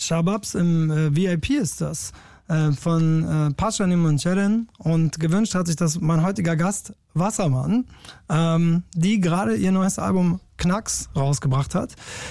Shababs im VIP ist das. Von Paschanim und Ceren. Und gewünscht hat sich das mein heutiger Gast Wassermann, die gerade ihr neues Album Knacks rausgebracht hat.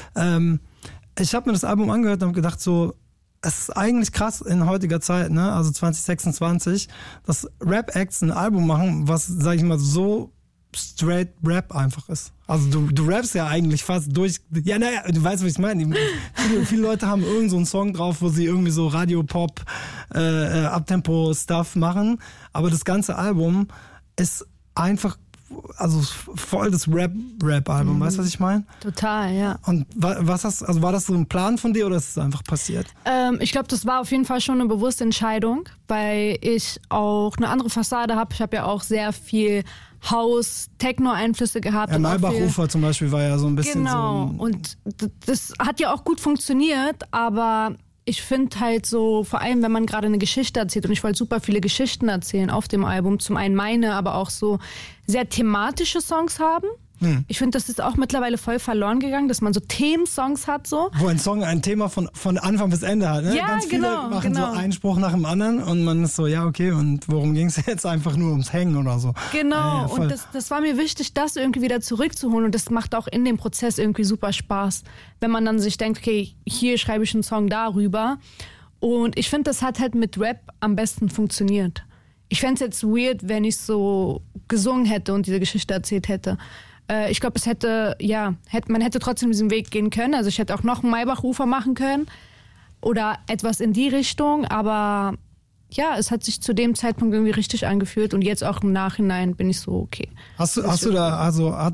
Ich habe mir das Album angehört und habe gedacht so, es ist eigentlich krass in heutiger Zeit, ne? Also 2026, dass Rap-Acts ein Album machen, was, sag ich mal, so straight Rap einfach ist. Also du rappst ja eigentlich fast durch... Ja, naja, du weißt, was ich meine. Viele Leute haben irgend so einen Song drauf, wo sie irgendwie so Radio-Pop, Uptempo-Stuff machen. Aber das ganze Album ist einfach... Also voll das Rap-Album, weißt du, was ich meine? Total, ja. Und war das so ein Plan von dir oder ist es einfach passiert? Ich glaube, das war auf jeden Fall schon eine bewusste Entscheidung, weil ich auch eine andere Fassade habe. Ich habe ja auch sehr viel House-Techno-Einflüsse gehabt. Ja, Maybach-Ufer zum Beispiel war ja so ein bisschen genau. so... Und das hat ja auch gut funktioniert, aber... Ich finde halt so, vor allem wenn man gerade eine Geschichte erzählt, und ich wollte super viele Geschichten erzählen auf dem Album, zum einen meine, aber auch so sehr thematische Songs haben. Ich finde, das ist auch mittlerweile voll verloren gegangen, dass man so Themensongs hat so. Wo ein Song ein Thema von Anfang bis Ende hat. Ne? Ja, ganz viele machen so einen Spruch nach dem anderen und man ist so, ja okay, und worum ging es jetzt? Einfach nur ums Hängen oder so. Genau, und das war mir wichtig, das irgendwie wieder zurückzuholen und das macht auch in dem Prozess irgendwie super Spaß, wenn man dann sich denkt, okay, hier schreibe ich einen Song darüber. Und ich finde, das hat halt mit Rap am besten funktioniert. Ich fände es jetzt weird, wenn ich so gesungen hätte und diese Geschichte erzählt hätte. Ich glaube, man hätte trotzdem diesen Weg gehen können. Also ich hätte auch noch einen Maybach-Ufer machen können oder etwas in die Richtung. Aber ja, es hat sich zu dem Zeitpunkt irgendwie richtig angefühlt und jetzt auch im Nachhinein bin ich so, okay. Hast du da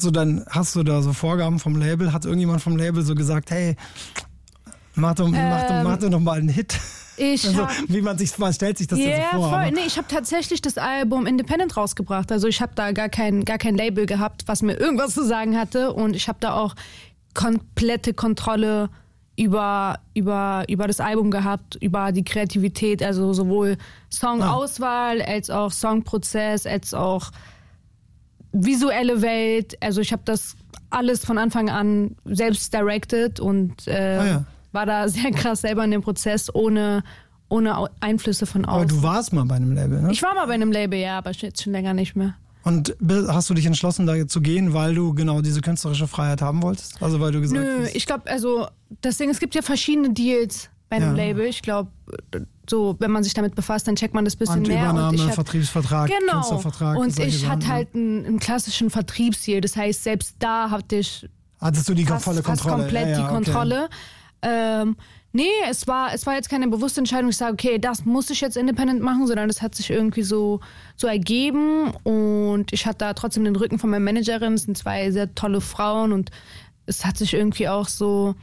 so Vorgaben vom Label? Hat irgendjemand vom Label so gesagt, hey, mach doch noch mal einen Hit? Man stellt sich das ja so vor. Voll. Nee, ich habe tatsächlich das Album Independent rausgebracht. Also ich habe da gar kein Label gehabt, was mir irgendwas zu sagen hatte. Und ich habe da auch komplette Kontrolle über das Album gehabt, über die Kreativität. Also sowohl Songauswahl als auch Songprozess, als auch visuelle Welt. Also ich habe das alles von Anfang an selbst directed und war da sehr krass selber in dem Prozess, ohne Einflüsse von außen. Aber du warst mal bei einem Label, ne? Ich war mal bei einem Label, ja, aber jetzt schon länger nicht mehr. Und hast du dich entschlossen, da zu gehen, weil du genau diese künstlerische Freiheit haben wolltest? Also weil du gesagt hast... Nö, ich glaube, also deswegen, es gibt ja verschiedene Deals bei einem Label. Ich glaube, so, wenn man sich damit befasst, dann checkt man das ein bisschen mehr. Übernahme, Vertriebsvertrag, Künstlervertrag. Und ich hatte halt einen klassischen Vertriebsdeal. Das heißt, selbst da hattest du die volle Kontrolle? Fast komplett die Kontrolle. Nee, es war jetzt keine bewusste Entscheidung, ich sage, okay, das muss ich jetzt independent machen, sondern das hat sich irgendwie so ergeben und ich hatte da trotzdem den Rücken von meiner Managerin, es sind 2 sehr tolle Frauen und es hat sich irgendwie auch so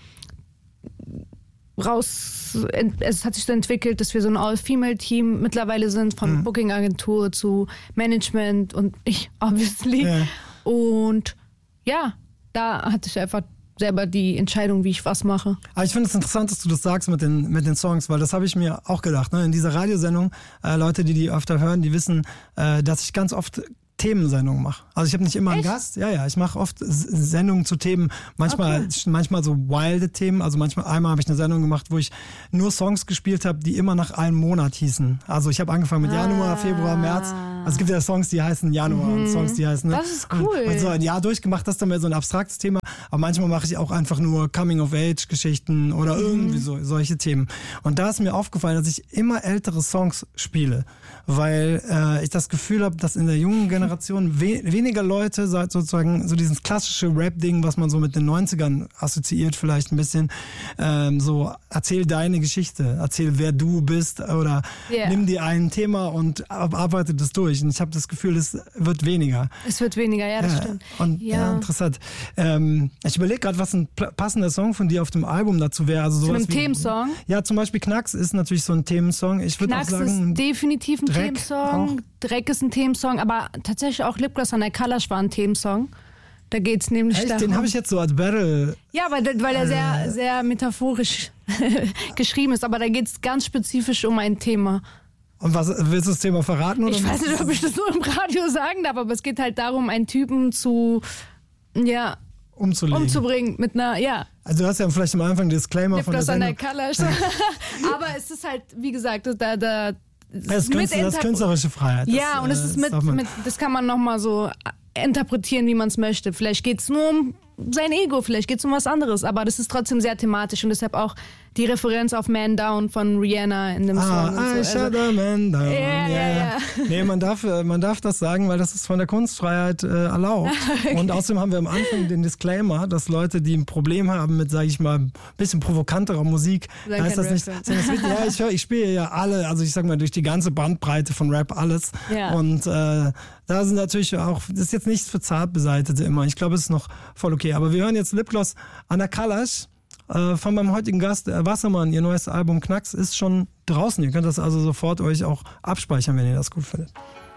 es hat sich so entwickelt, dass wir so ein All-Female-Team mittlerweile sind, von Booking-Agentur zu Management und ich, obviously. Ja. Und ja, da hatte ich einfach selber die Entscheidung, wie ich was mache. Aber ich finde es interessant, dass du das sagst mit den Songs, weil das habe ich mir auch gedacht. Ne? In dieser Radiosendung, Leute, die öfter hören, die wissen, dass ich ganz oft Themensendungen mache. Also ich habe nicht immer einen Gast. Ja, ich mache oft Sendungen zu Themen. Manchmal so wilde Themen. Also einmal habe ich eine Sendung gemacht, wo ich nur Songs gespielt habe, die immer nach einem Monat hießen. Also ich habe angefangen mit Januar, Februar, März. Also es gibt ja Songs, die heißen Januar und Songs, die heißen... Das ist cool. Und so ein Jahr durchgemacht, das ist dann mehr so ein abstraktes Thema. Aber manchmal mache ich auch einfach nur Coming-of-Age-Geschichten oder irgendwie solche Themen. Und da ist mir aufgefallen, dass ich immer ältere Songs spiele, weil ich das Gefühl habe, dass in der jungen Generation weniger Leute sozusagen so dieses klassische Rap-Ding, was man so mit den 90ern assoziiert, vielleicht ein bisschen, so erzähl deine Geschichte, erzähl wer du bist oder nimm dir ein Thema und arbeite das durch. Und ich habe das Gefühl, es wird weniger. Es wird weniger, ja, das stimmt. Und interessant. Ich überlege gerade, was ein passender Song von dir auf dem Album dazu wäre. Also zu einem Themensong? Ja, zum Beispiel Knacks ist natürlich so ein Themensong. Ich würde auch sagen, Knacks ist definitiv ein Themensong. Dreck ist ein Themensong, aber tatsächlich auch Lipgloss an der Kalash war ein Themensong. Da geht's nämlich darum. Den habe ich jetzt so als Battle. Ja, weil er sehr, sehr metaphorisch geschrieben ist, aber da geht's ganz spezifisch um ein Thema. Und was willst du das Thema verraten? Oder ich weiß nicht, ob ich das so im Radio sagen darf, aber es geht halt darum, einen Typen zu, umzubringen mit einer, ja. Also du hast ja vielleicht am Anfang Disclaimer von der Sendung. Aber es ist halt, wie gesagt, das ist künstlerische Freiheit. Ja, und es ist das kann man nochmal so interpretieren, wie man es möchte. Vielleicht geht es nur um sein Ego, vielleicht geht es um was anderes, aber das ist trotzdem sehr thematisch und deshalb auch die Referenz auf Man Down von Rihanna in dem Song. I shot a man down. Ja. Nee, man darf das sagen, weil das ist von der Kunstfreiheit erlaubt. Okay. Und außerdem haben wir am Anfang den Disclaimer, dass Leute, die ein Problem haben mit, sage ich mal, ein bisschen provokanterer Musik, da ist das nicht. Ich spiele ja alle, also ich sag mal, durch die ganze Bandbreite von Rap alles. Ja. Und da sind natürlich auch, das ist jetzt nichts für Zartbeseitete immer. Ich glaube, es ist noch voll okay. Aber wir hören jetzt Lipgloss Anna Kalash von meinem heutigen Gast Wassermann. Ihr neues Album Knacks ist schon draußen. Ihr könnt das also sofort euch auch abspeichern, wenn ihr das gut findet.